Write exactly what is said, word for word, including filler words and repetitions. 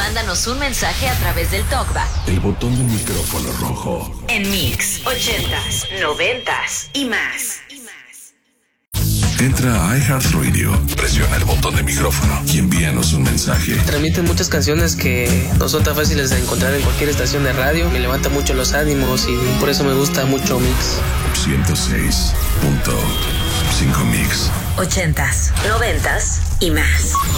Mándanos un mensaje a través del TalkBack. El botón del micrófono rojo. En Mix, ochentas, noventas y más. Entra a iHeartRadio, presiona el botón de micrófono y envíanos un mensaje. Transmiten muchas canciones que no son tan fáciles de encontrar en cualquier estación de radio. Me levanta mucho los ánimos y por eso me gusta mucho Mix. ciento seis punto cinco Mix. Ochentas, noventas y más.